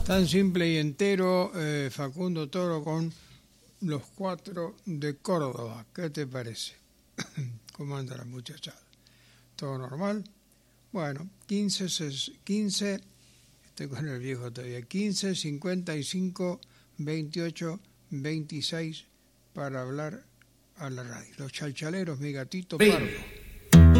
Tan simple y entero, Facundo Toro con los 4 de Córdoba. ¿Qué te parece? ¿Cómo anda la muchachada? ¿Todo normal? Bueno, 15, estoy con el viejo todavía, 15, 55, 28, 26 para hablar a la radio. Los chalchaleros, mi gatito pardo.